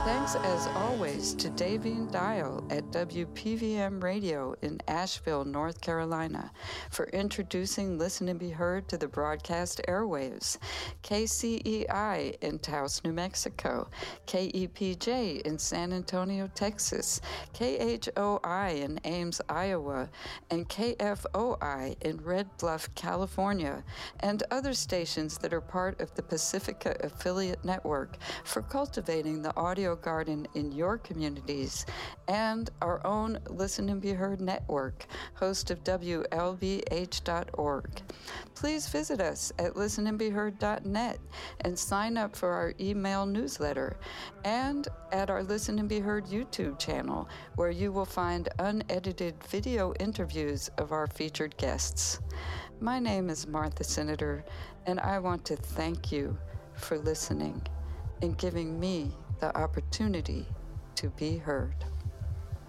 Thanks, as always, to Davine Dial at WPVM Radio in Asheville, North Carolina, for introducing Listen and Be Heard to the broadcast airwaves, KCEI in Taos, New Mexico, KEPJ in San Antonio, Texas, KHOI in Ames, Iowa, and KFOI in Red Bluff, California, and other stations that are part of the Pacifica Affiliate Network for cultivating the audio garden in your communities, and our own Listen and Be Heard network, host of WLBH.org. Please visit us at listenandbeheard.net and sign up for our email newsletter, and at our Listen and Be Heard YouTube channel, where you will find unedited video interviews of our featured guests. My name is Martha Senator, and I want to thank you for listening and giving me the opportunity to be heard.